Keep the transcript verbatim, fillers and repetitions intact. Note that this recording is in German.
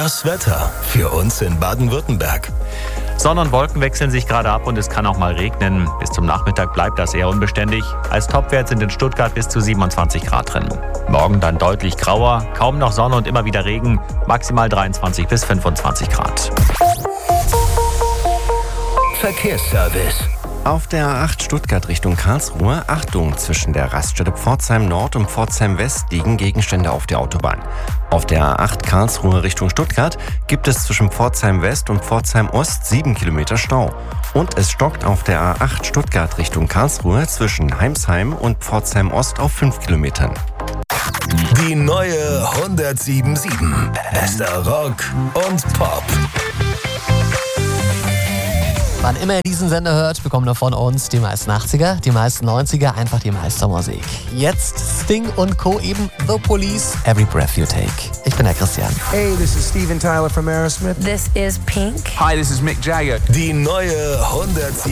Das Wetter für uns in Baden-Württemberg. Sonne und Wolken wechseln sich gerade ab und es kann auch mal regnen. Bis zum Nachmittag bleibt das eher unbeständig. Als Topwert sind in Stuttgart bis zu siebenundzwanzig Grad drin. Morgen dann deutlich grauer, kaum noch Sonne und immer wieder Regen. Maximal dreiundzwanzig bis fünfundzwanzig Grad. Verkehrsservice. Auf der A acht Stuttgart Richtung Karlsruhe, Achtung, zwischen der Raststätte Pforzheim Nord und Pforzheim West liegen Gegenstände auf der Autobahn. Auf der A acht Karlsruhe Richtung Stuttgart gibt es zwischen Pforzheim West und Pforzheim Ost sieben Kilometer Stau. Und es stockt auf der A acht Stuttgart Richtung Karlsruhe zwischen Heimsheim und Pforzheim Ost auf fünf Kilometern. Die neue hundertsieben Komma sieben. Bester Rock und Pop. Wann immer ihr diesen Sender hört, bekommt ihr von uns die meisten achtziger, die meisten neunziger, einfach die meiste Musik. Jetzt Sting und Co. eben The Police, Every Breath You Take. Ich bin der Christian. Hey, this is Steven Tyler from Aerosmith. This is Pink. Hi, this is Mick Jagger. Die neue hundertsieben.